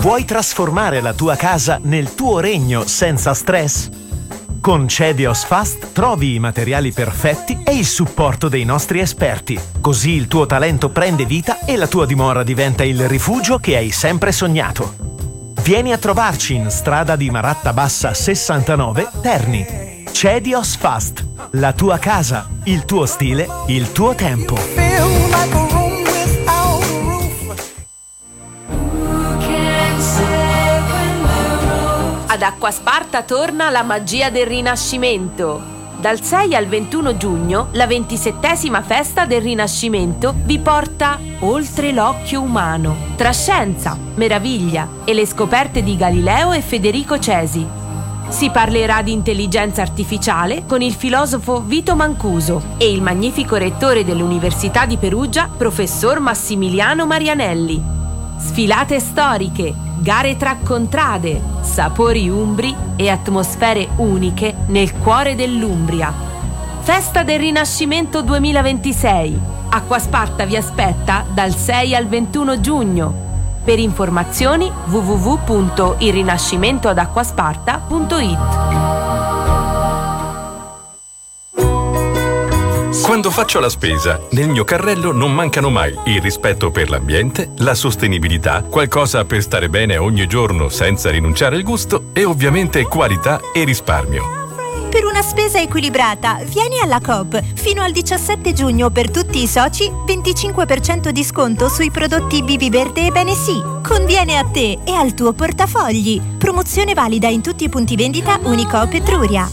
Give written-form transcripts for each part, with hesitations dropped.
Vuoi trasformare la tua casa nel tuo regno senza stress? Con Cedios Fast trovi i materiali perfetti e il supporto dei nostri esperti. Così il tuo talento prende vita e la tua dimora diventa il rifugio che hai sempre sognato. Vieni a trovarci in strada di Maratta Bassa 69, Terni. Cedios Fast. La tua casa, il tuo stile, il tuo tempo. Ad Acquasparta torna la magia del Rinascimento. Dal 6 al 21 giugno, la 27ª festa del Rinascimento vi porta oltre l'occhio umano, tra scienza, meraviglia e le scoperte di Galileo e Federico Cesi. Si parlerà di intelligenza artificiale con il filosofo Vito Mancuso e il magnifico rettore dell'Università di Perugia, professor Massimiliano Marianelli. Sfilate storiche, gare tra contrade, sapori umbri e atmosfere uniche nel cuore dell'Umbria. Festa del Rinascimento 2026. Acquasparta vi aspetta dal 6 al 21 giugno. Per informazioni www.ilrinascimentoadacquasparta.it. Quando faccio la spesa, nel mio carrello non mancano mai il rispetto per l'ambiente, la sostenibilità, qualcosa per stare bene ogni giorno senza rinunciare al gusto e ovviamente qualità e risparmio. Per una spesa equilibrata, vieni alla Coop. Fino al 17 giugno per tutti i soci, 25% di sconto sui prodotti Bibi Verde e Bene Sì. Conviene a te e al tuo portafogli. Promozione valida in tutti i punti vendita Unicoop Etruria.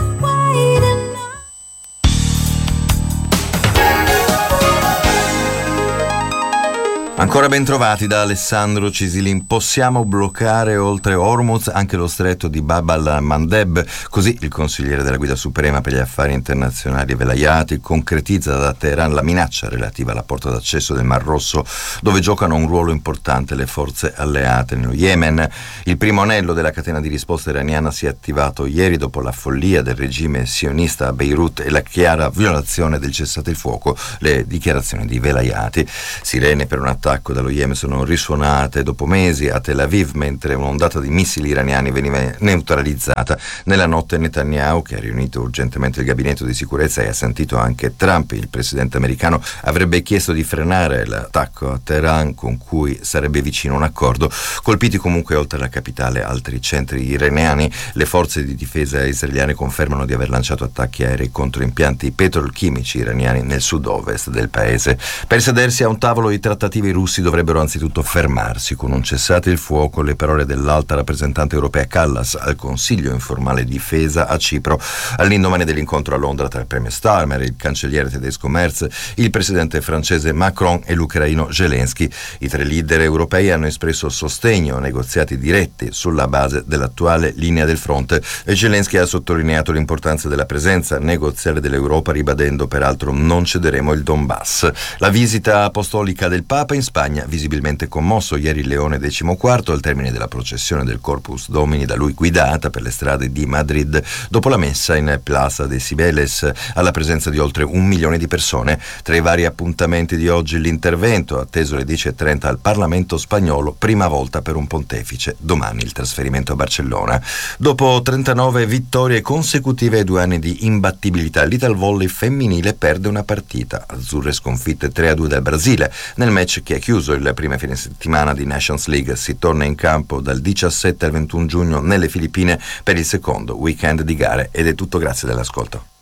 Ancora ben trovati da Alessandro Cisilin. Possiamo bloccare oltre Hormuz anche lo stretto di Bab al-Mandeb, così il consigliere della Guida Suprema per gli affari internazionali Velayati concretizza da Teheran la minaccia relativa alla porta d'accesso del Mar Rosso, dove giocano un ruolo importante le forze alleate nello Yemen. Il primo anello della catena di risposta iraniana si è attivato ieri dopo la follia del regime sionista a Beirut e la chiara violazione del cessate il fuoco, le dichiarazioni di Velayati. Sirene per un attacco dallo Yemen sono risuonate dopo mesi a Tel Aviv, mentre un'ondata di missili iraniani veniva neutralizzata. Nella notte Netanyahu, che ha riunito urgentemente il gabinetto di sicurezza e ha sentito anche Trump, il presidente americano, avrebbe chiesto di frenare l'attacco a Teheran, con cui sarebbe vicino un accordo. Colpiti comunque oltre la capitale altri centri iraniani, le forze di difesa israeliane confermano di aver lanciato attacchi aerei contro impianti petrolchimici iraniani nel sud-ovest del paese. Per sedersi a un tavolo i trattativi russi dovrebbero anzitutto fermarsi con un cessate il fuoco, le parole dell'alta rappresentante europea Callas al Consiglio informale difesa a Cipro, all'indomani dell'incontro a Londra tra il premier Starmer, il cancelliere tedesco Merz, il presidente francese Macron e l'ucraino Zelensky. I tre leader europei hanno espresso sostegno a negoziati diretti sulla base dell'attuale linea del fronte e Zelensky ha sottolineato l'importanza della presenza negoziale dell'Europa, ribadendo peraltro non cederemo il Donbass. La visita apostolica del Papa in Spagna, visibilmente commosso ieri Leone XIV al termine della processione del Corpus Domini da lui guidata per le strade di Madrid, dopo la messa in Plaza de Cibeles alla presenza di oltre 1 milione di persone. Tra i vari appuntamenti di oggi l'intervento atteso alle 10:30 al Parlamento spagnolo, prima volta per un pontefice, domani il trasferimento a Barcellona. Dopo 39 vittorie consecutive e 2 anni di imbattibilità, l'Italvolley femminile perde una partita. Azzurre sconfitte 3-2 dal Brasile nel match che è chiuso il prima fine settimana di Nations League. Si torna in campo dal 17 al 21 giugno nelle Filippine per il secondo weekend di gare ed è tutto, grazie dell'ascolto.